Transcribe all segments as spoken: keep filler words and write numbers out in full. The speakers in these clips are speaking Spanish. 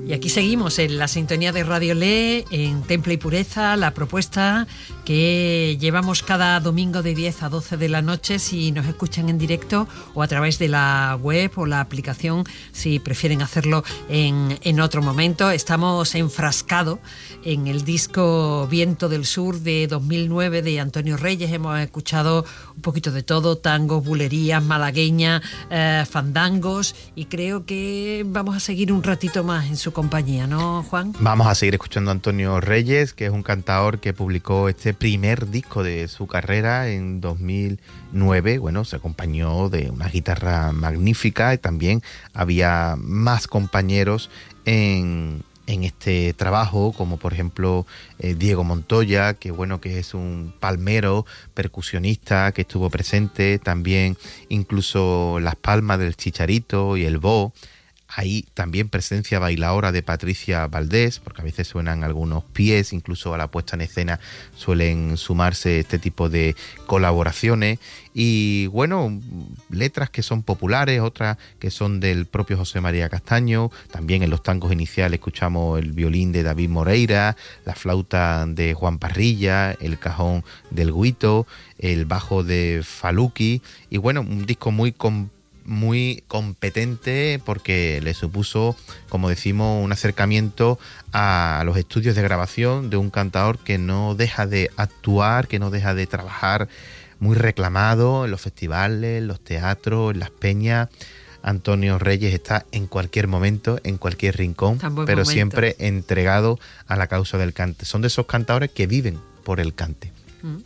Y aquí seguimos en la sintonía de Radio Le, en Temple y Pureza, la propuesta que llevamos cada domingo de diez a doce de la noche si nos escuchan en directo o a través de la web o la aplicación si prefieren hacerlo en, en otro momento. Estamos enfrascados en el disco Viento del Sur de dos mil nueve de Antonio Reyes. Hemos escuchado un poquito de todo, tangos, bulerías, malagueñas, eh, fandangos, y creo que vamos a seguir un ratito más en su compañía, ¿no, Juan? Vamos a seguir escuchando a Antonio Reyes, que es un cantador que publicó este primer disco de su carrera en dos mil nueve. Bueno, se acompañó de una guitarra magnífica y también había más compañeros en, en este trabajo, como por ejemplo eh, Diego Montoya, que bueno, que es un palmero, percusionista, que estuvo presente, también incluso las palmas del Chicharito y el Bo. Hay también presencia bailaora de Patricia Valdés, porque a veces suenan algunos pies, incluso a la puesta en escena suelen sumarse este tipo de colaboraciones. Y bueno, letras que son populares, otras que son del propio José María Castaño. También en los tangos iniciales escuchamos el violín de David Moreira, la flauta de Juan Parrilla, el cajón del Guito, el bajo de Faluqui. Y bueno, un disco muy completo, muy competente, porque le supuso, como decimos, un acercamiento a los estudios de grabación de un cantador que no deja de actuar, que no deja de trabajar, muy reclamado en los festivales, en los teatros, en las peñas. Antonio Reyes está en cualquier momento, en cualquier rincón, pero momento. Siempre entregado a la causa del cante. Son de esos cantadores que viven por el cante. Mm.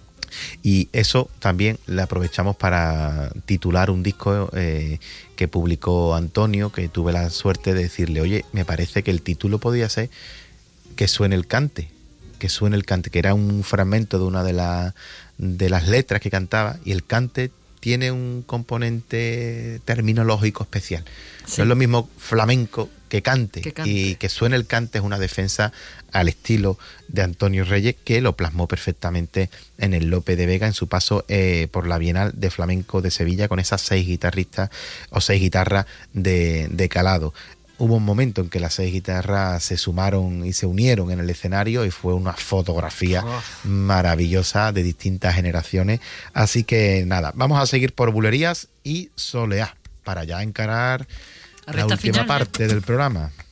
Y eso también le aprovechamos para titular un disco eh, que publicó Antonio, que tuve la suerte de decirle, oye, me parece que el título podía ser Que suene el cante, que suene el cante, que era un fragmento de una de, la, de las letras que cantaba, y el cante tiene un componente terminológico especial. Sí. No es lo mismo flamenco que cante, que cante, y que suene el cante es una defensa al estilo de Antonio Reyes, que lo plasmó perfectamente en el Lope de Vega en su paso eh, por la Bienal de Flamenco de Sevilla, con esas seis guitarristas o seis guitarras de, de calado. Hubo un momento en que las seis guitarras se sumaron y se unieron en el escenario y fue una fotografía oh. maravillosa de distintas generaciones. Así que nada, vamos a seguir por Bulerías y Soleá para ya encarar la última final, parte ¿eh? del programa.